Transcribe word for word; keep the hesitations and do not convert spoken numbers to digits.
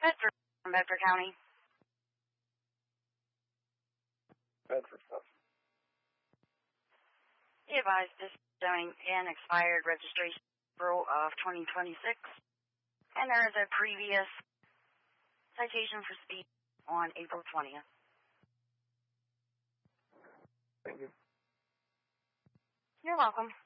Bedford, from Bedford County. Bedford stuff. Be advised this is showing an expired registration April of twenty twenty-six, and there is a previous citation for speed on April twentieth. Thank you. You're welcome.